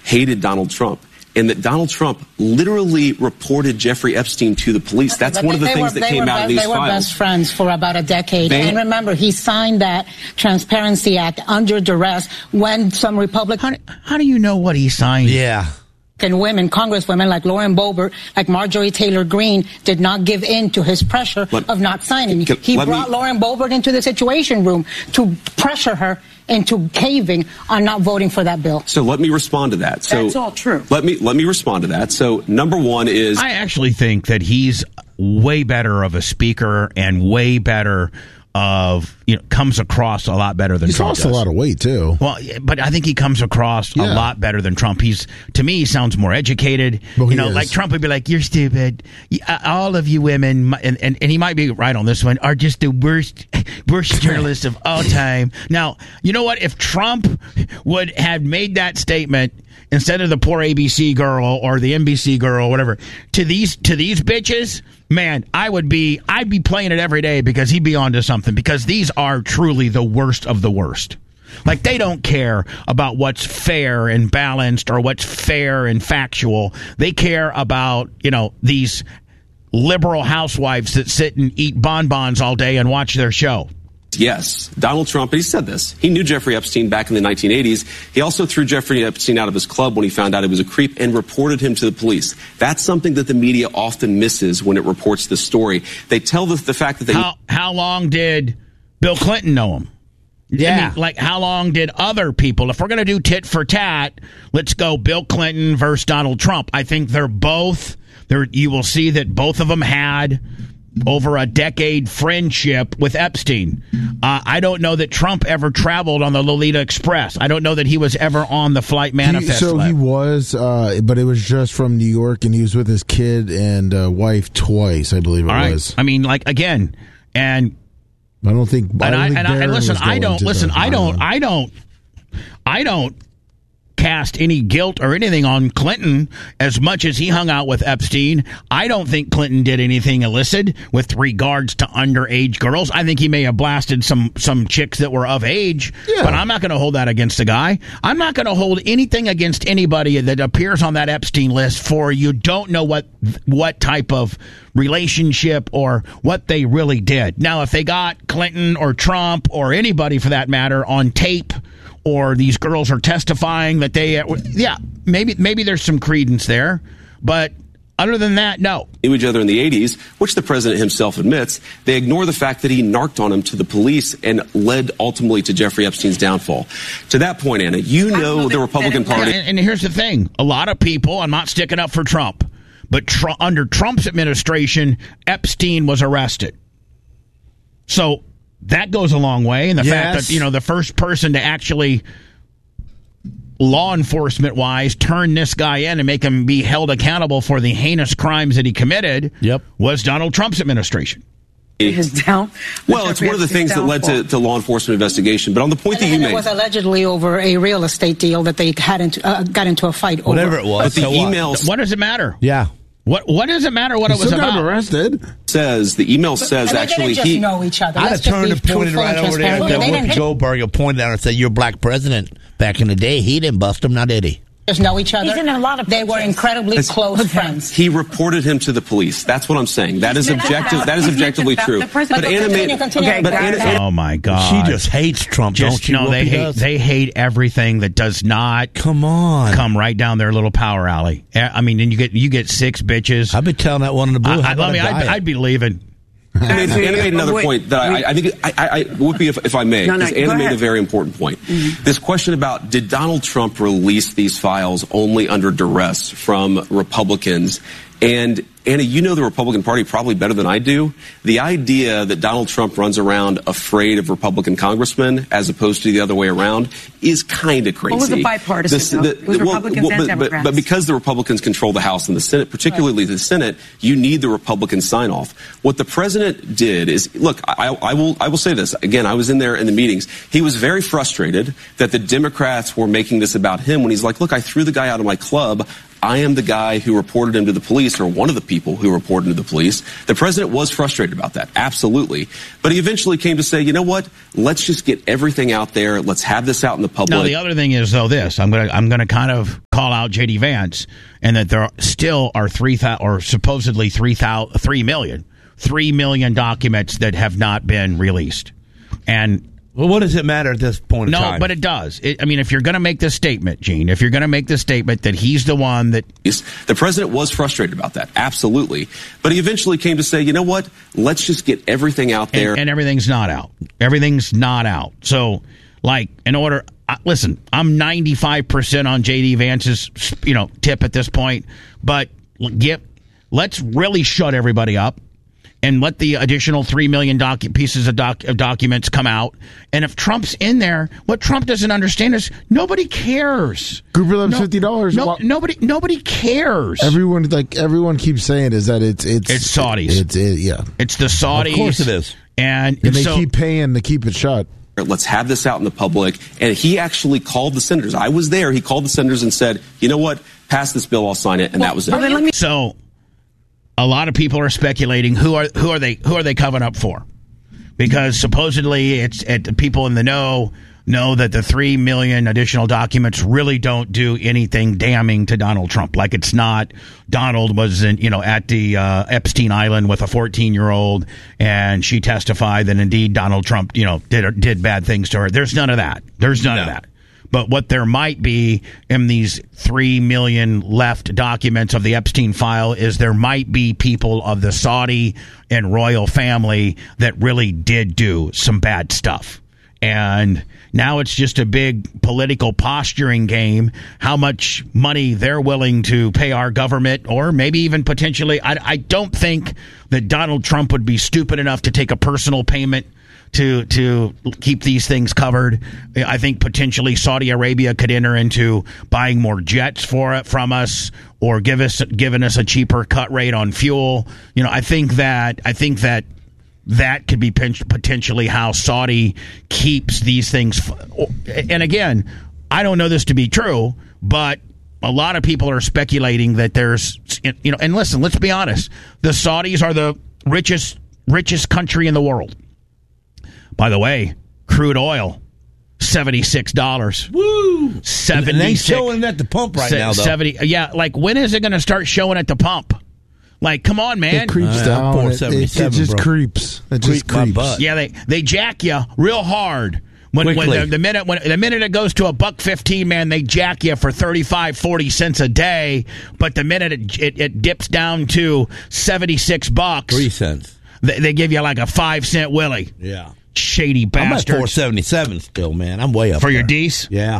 hated Donald Trump, and that Donald Trump literally reported Jeffrey Epstein to the police. Okay, that's one of the things that came out of these files. They were best friends for about a decade. And remember, he signed that Transparency Act under duress when some Republican... How do you know what he signed? Yeah. And women, congresswomen like Lauren Boebert, like Marjorie Taylor Greene, did not give in to his pressure of not signing. He brought Lauren Boebert into the Situation Room to pressure her into caving on not voting for that bill. So let me respond to that. So that's all true. Let me respond to that. So number one is, I actually think that he's way better of a speaker and way better of, comes across a lot better than Trump does. He's lost a lot of weight, too. Well, but I think he comes across a lot better than Trump. To me, he sounds more educated. Like Trump would be like, you're stupid. All of you women, and he might be right on this one, are just the worst journalists of all time. Now, you know what? If Trump would have made that statement instead of the poor ABC girl or the NBC girl or whatever, to these bitches, man, I'd be playing it every day because he'd be onto something, because these are truly the worst of the worst. Like, they don't care about what's fair and balanced or what's fair and factual. They care about, these liberal housewives that sit and eat bonbons all day and watch their show. yes, Donald Trump, he said this. He knew Jeffrey Epstein back in the 1980s. He also threw Jeffrey Epstein out of his club when he found out he was a creep and reported him to the police. That's something that the media often misses when it reports the story. They tell the fact that they... How long did Bill Clinton know him? Yeah. I mean, how long did other people, if we're going to do tit for tat, let's go Bill Clinton versus Donald Trump. I think you will see that both of them had over a decade friendship with Epstein. I don't know that Trump ever traveled on the Lolita Express. I don't know that he was ever on the flight manifest. He was, but it was just from New York, and he was with his kid and wife twice, I believe it was. I mean, again, and I don't think. I don't cast any guilt or anything on Clinton as much as he hung out with Epstein. I don't think Clinton did anything illicit with regards to underage girls. I think he may have blasted some chicks that were of age, but I'm not going to hold that against the guy. I'm not going to hold anything against anybody that appears on that Epstein list for you don't know what type of relationship or what they really did. Now, if they got Clinton or Trump or anybody for that matter on tape, or these girls are testifying that maybe there's some credence there. But other than that, no. Each other in the 80s, which the president himself admits, they ignore the fact that he narked on him to the police and led ultimately to Jeffrey Epstein's downfall. To that point, Anna, the Republican Party... And here's the thing. A lot of people, I'm not sticking up for Trump, but under Trump's administration, Epstein was arrested. So... that goes a long way, and the fact that the first person to actually, law enforcement-wise, turn this guy in and make him be held accountable for the heinous crimes that he committed was Donald Trump's administration. It's one of the things that led to law enforcement investigation. But on the point that you made, it was allegedly over a real estate deal that they got into a fight over. Whatever it was. But the emails. What does it matter? Yeah. What does it matter what it was about? Got arrested. The email says actually they didn't know each other. I'd have turned and pointed right over there. Whoopi Goldberg will point down and say, "You're black president." Back in the day, he didn't bust him, not did he? Just know each other. He's in a lot of they were incredibly close friends. He reported him to the police. That's what I'm saying. That is objective. That is objectively true. But Anna, oh my God, she just hates Trump. Don't you? No, they hate everything that does not come right down their little power alley. I mean, and you get six bitches. I've been telling that one in the blue. I'd be leaving. Anna made another point that I think Whoopi, if I may, because Anna made a very important point. Mm-hmm. This question about did Donald Trump release these files only under duress from Republicans? And Anna, you know the Republican Party probably better than I do. The idea that Donald Trump runs around afraid of Republican congressmen as opposed to the other way around is kind of crazy. What was the bipartisan? It was Republicans and Democrats. But because the Republicans control the House and the Senate, particularly the Senate, you need the Republican sign-off. What the president did is, look, I will say this. Again, I was in there in the meetings. He was very frustrated that the Democrats were making this about him when he's like, look, I threw the guy out of my club. I am the guy who reported him to the police, or one of the people who reported him to the police. The president was frustrated about that, absolutely. But he eventually came to say, you know what? Let's just get everything out there. Let's have this out in the public. Now, the other thing is, though, this. I'm gonna kind of call out J.D. Vance, and that there still are 3 million documents that have not been released. And well, what does it matter at this point in time? No, but it does. I mean, if you're going to make this statement, Gene, if you're going to make the statement that he's the one that... The president was frustrated about that, absolutely. But he eventually came to say, you know what? Let's just get everything out there. And everything's not out. Everything's not out. So, like, in order... listen, I'm 95% on J.D. Vance's, tip at this point. But let's really shut everybody up. And let the additional 3 million pieces of documents come out. And if Trump's in there, what Trump doesn't understand is nobody cares. Group of them $50. Nobody cares. Everyone keeps saying is that it's Saudis. It's the Saudis. Of course it is. And they keep paying to keep it shut. Let's have this out in the public. And he actually called the senators. I was there. He called the senators and said, you know what? Pass this bill. I'll sign it. And that was it. So a lot of people are speculating who are they covering up for, because supposedly people in the know that the 3 million additional documents really don't do anything damning to Donald Trump. Like, it's not Donald was at the Epstein Island with a 14-year-old and she testified that indeed Donald Trump did bad things to her. There's none of that. There's none of that. But what there might be in these 3 million left documents of the Epstein file is there might be people of the Saudi and royal family that really did do some bad stuff. And now it's just a big political posturing game, how much money they're willing to pay our government, or maybe even potentially. I don't think that Donald Trump would be stupid enough to take a personal payment to keep these things covered. I think potentially Saudi Arabia could enter into buying more jets from us, or giving us a cheaper cut rate on fuel. I think that could be potentially how Saudi keeps these things. And again, I don't know this to be true, but a lot of people are speculating that there's, and listen, let's be honest. The Saudis are the richest country in the world. By the way, crude oil, $76. Woo! 76. And they showing at the pump right now, though. 70. Yeah, like, when is it going to start showing at the pump? Like, come on, man. It creeps down. It just creeps. It just creeps. Yeah, they jack you real hard. When the minute it goes to $1.15, man, they jack you for 35-40 cents a day. But the minute it dips down to $76, 3 cents, they give you like a 5-cent willy. Yeah. Shady bastard. I'm at $4.77 still, man. I'm way up for there. Your D's. Yeah.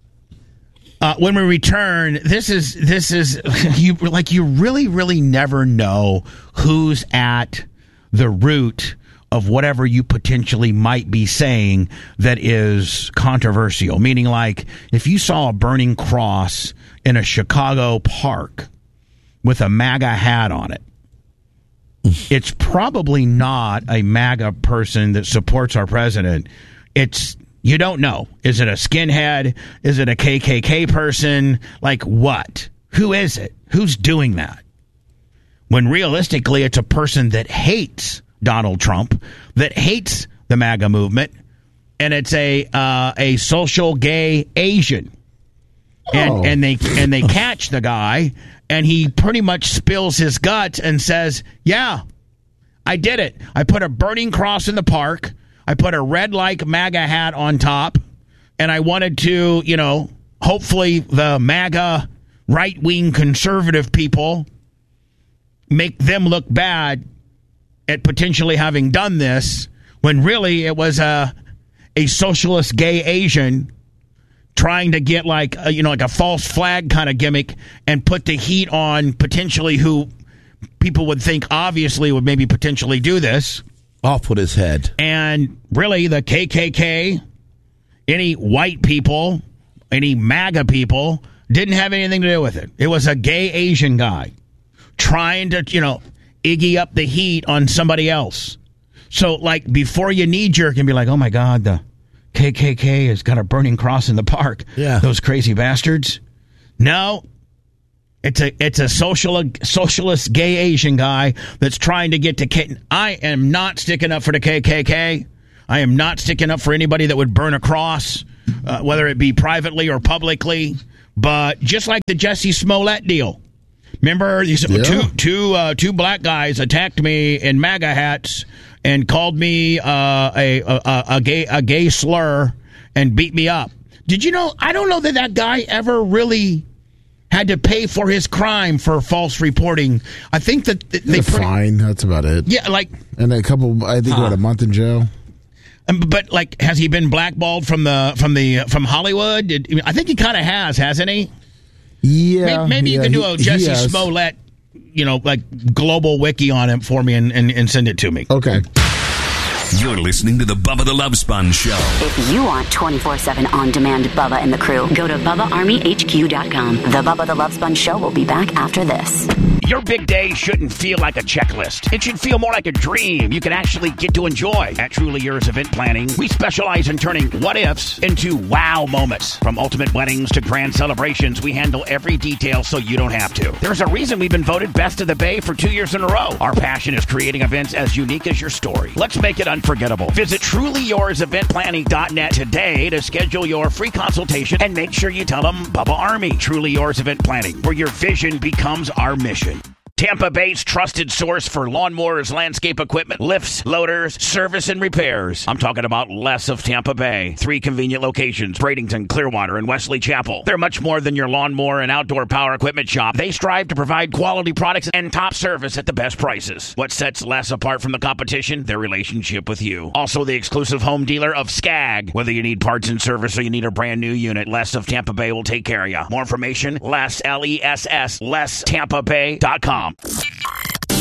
When we return, this is you really never know who's at the root of whatever you potentially might be saying that is controversial. Meaning, like, if you saw a burning cross in a Chicago park with a MAGA hat on it, it's probably not a MAGA person that supports our president. You don't know. Is it a skinhead? Is it a KKK person? Like, what? Who is it? Who's doing that? When realistically, it's a person that hates Donald Trump, that hates the MAGA movement, and it's a social gay Asian. And they catch the guy, and he pretty much spills his guts and says, yeah, I did it. I put a burning cross in the park. I put a red like MAGA hat on top, and I wanted to, hopefully the MAGA right-wing conservative people make them look bad at potentially having done this, when really it was a socialist gay Asian trying to get like a false flag kind of gimmick and put the heat on potentially who people would think obviously would maybe potentially do this. Off with his head. And really the KKK, any white people, any MAGA people didn't have anything to do with it. It was a gay Asian guy trying to, Iggy up the heat on somebody else. So, like, before you knee-jerk and be like, oh, my God, the KKK has got a burning cross in the park. Yeah. Those crazy bastards. No. It's a socialist gay Asian guy that's trying to get to I am not sticking up for the KKK. I am not sticking up for anybody that would burn a cross, whether it be privately or publicly. But just like the Jussie Smollett deal. Remember, these two black guys attacked me in MAGA hats and called me a gay slur and beat me up. Did you know? I don't know that guy ever really had to pay for his crime for false reporting. I think that they fine. That's about it. Yeah, and a couple. I think a month in jail. But has he been blackballed from Hollywood? I think he kind of has, hasn't he? Yeah. Maybe you can do a Jussie Smollett, global wiki on him for me and send it to me. Okay. You're listening to the Bubba the Love Sponge Show. If you want 24/7 on-demand Bubba and the crew, go to BubbaArmyHQ.com. The Bubba the Love Sponge Show will be back after this. Your big day shouldn't feel like a checklist. It should feel more like a dream you can actually get to enjoy. At Truly Yours Event Planning, we specialize in turning what-ifs into wow moments. From ultimate weddings to grand celebrations, we handle every detail so you don't have to. There's a reason we've been voted Best of the Bay for 2 years in a row. Our passion is creating events as unique as your story. Let's make it unforgettable. Visit TrulyYoursEventPlanning.net today to schedule your free consultation and make sure you tell them Bubba Army. Truly Yours Event Planning, where your vision becomes our mission. Tampa Bay's trusted source for lawnmowers, landscape equipment, lifts, loaders, service, and repairs. I'm talking about Les of Tampa Bay. 3 convenient locations, Bradenton, Clearwater, and Wesley Chapel. They're much more than your lawnmower and outdoor power equipment shop. They strive to provide quality products and top service at the best prices. What sets Les apart from the competition? Their relationship with you. Also the exclusive home dealer of Skag. Whether you need parts and service or you need a brand new unit, Les of Tampa Bay will take care of you. More information, Les, LESS, LessTampaBay.com.